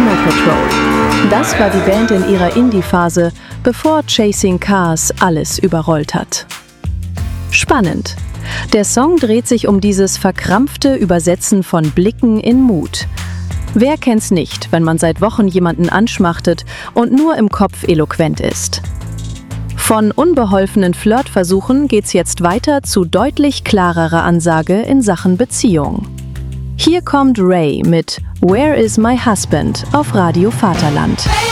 Snow Patrol. Das war die Band in ihrer Indie-Phase, bevor Chasing Cars alles überrollt hat. Spannend. Der Song dreht sich um dieses verkrampfte Übersetzen von Blicken in Mut. Wer kennt's nicht, wenn man seit Wochen jemanden anschmachtet und nur im Kopf eloquent ist? Von unbeholfenen Flirtversuchen geht's jetzt weiter zu deutlich klarerer Ansage in Sachen Beziehung. Hier kommt Ray mit Where is my husband auf Radio Vaterland.